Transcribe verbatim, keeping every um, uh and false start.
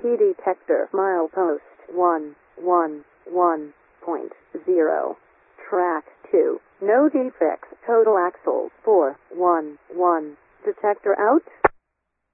P detector milepost one one one point zero. Track two. No defects. Total axles four one one. Detector out.